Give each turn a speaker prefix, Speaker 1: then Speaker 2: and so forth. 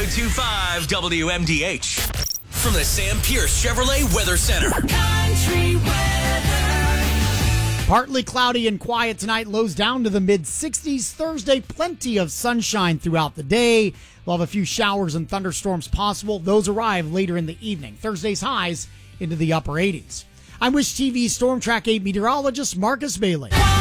Speaker 1: 102.5 WMDH. From the Sam Pierce Chevrolet Weather Center.
Speaker 2: Country weather.
Speaker 3: Partly cloudy and quiet tonight, lows down to the mid-60s. Thursday, plenty of sunshine throughout the day. We'll have a few showers and thunderstorms possible. Those arrive later in the evening. Thursday's highs into the upper 80s. I'm Wish TV Storm Track 8 meteorologist Marcus Bailey.